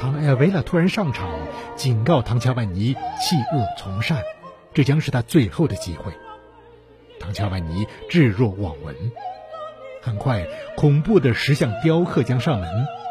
唐艾尔维拉突然上场，警告唐乔万尼弃恶从善，这将是他最后的机会。唐乔万尼置若罔闻。很快，恐怖的石像雕刻将上门，